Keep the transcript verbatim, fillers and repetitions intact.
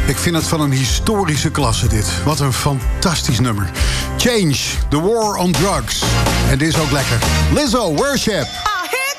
Ik vind het van een historische klasse, dit. Wat een fantastisch nummer. Change, The War on Drugs. En dit is ook lekker. Lizzo, Worship.